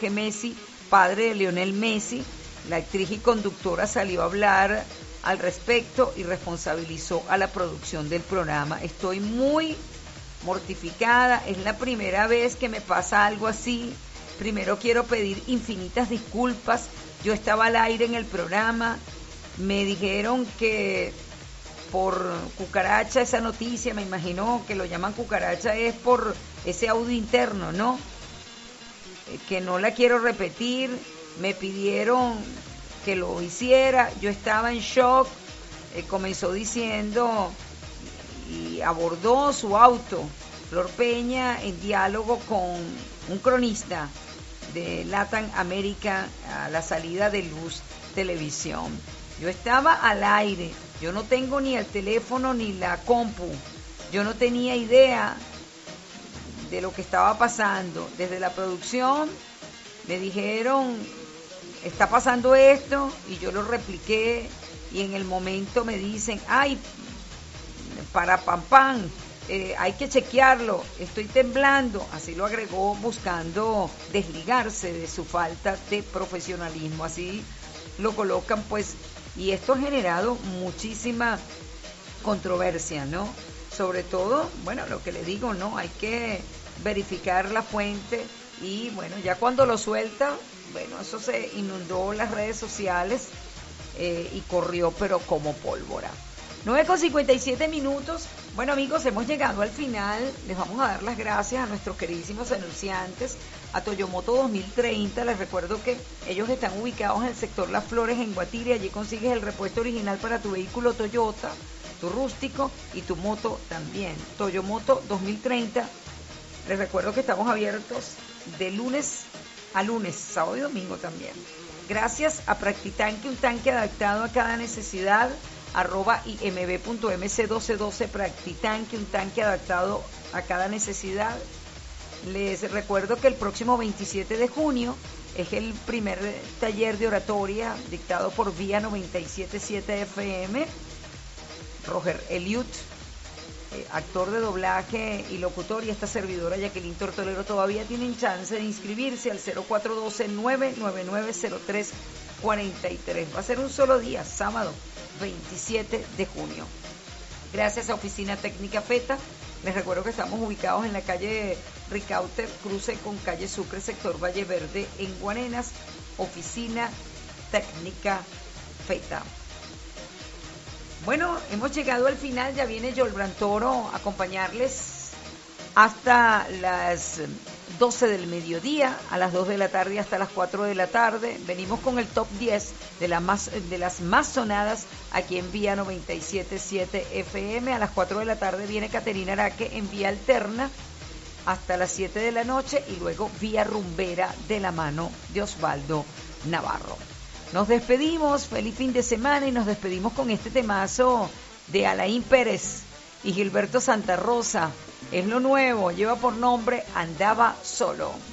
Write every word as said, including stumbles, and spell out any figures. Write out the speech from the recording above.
Jorge Messi, padre de Lionel Messi. La actriz y conductora salió a hablar al respecto y responsabilizó a la producción del programa. Estoy muy mortificada, es la primera vez que me pasa algo así. Primero quiero pedir infinitas disculpas. Yo estaba al aire en el programa, me dijeron que por cucaracha esa noticia, me imagino que lo llaman cucaracha es por ese audio interno, ¿no? Que no la quiero repetir, me pidieron que lo hiciera, yo estaba en shock, eh, comenzó diciendo y abordó su auto, Flor Peña, en diálogo con un cronista de Latin America a la salida de Luz Televisión. Yo estaba al aire, yo no tengo ni el teléfono ni la compu, yo no tenía idea de lo que estaba pasando. Desde la producción me dijeron, está pasando esto, y yo lo repliqué, y en el momento me dicen, ay, para pam pam, eh, hay que chequearlo, estoy temblando, así lo agregó buscando desligarse de su falta de profesionalismo, así lo colocan pues, y esto ha generado muchísima controversia, ¿no? Sobre todo, bueno, lo que le digo, ¿no? Hay que verificar la fuente, y bueno, ya cuando lo suelta, bueno, eso se inundó las redes sociales eh, y corrió, pero como pólvora. nueve con cincuenta y siete minutos. Bueno, amigos, hemos llegado al final. Les vamos a dar las gracias a nuestros queridísimos anunciantes, a Toyomoto dos mil treinta. Les recuerdo que ellos están ubicados en el sector Las Flores, en Guatire. Allí consigues el repuesto original para tu vehículo Toyota, tu rústico y tu moto también. Toyomoto dos mil treinta. Les recuerdo que estamos abiertos de lunes a lunes, sábado y domingo también. Gracias a Practitanque, un tanque adaptado a cada necesidad, arroba imb punto mc doce doce, Practitanque, un tanque adaptado a cada necesidad. Les recuerdo que el próximo veintisiete de junio es el primer taller de oratoria dictado por Vía noventa y siete punto siete F M. Roger Eliud, eh, actor de doblaje y locutor, y esta servidora Jacqueline Tortolero todavía tienen chance de inscribirse al cero cuatro uno dos, nueve nueve nueve, cero tres cuatro tres. Va a ser un solo día, sábado veintisiete de junio. Gracias a Oficina Técnica FETA. Les recuerdo que estamos ubicados en la calle Ricauter, cruce con calle Sucre, sector Valle Verde, en Guarenas. Oficina Técnica FETA. Bueno, hemos llegado al final, ya viene Yolbran Toro a acompañarles hasta las doce del mediodía, a las dos de la tarde hasta las cuatro de la tarde. Venimos con el top diez de, la más, de las más sonadas aquí en Vía noventa y siete punto siete F M. A las cuatro de la tarde viene Caterina Araque en Vía Alterna hasta las siete de la noche, y luego Vía Rumbera de la mano de Osvaldo Navarro. Nos despedimos, feliz fin de semana, y nos despedimos con este temazo de Alain Pérez y Gilberto Santa Rosa. Es lo nuevo, lleva por nombre Andaba Solo.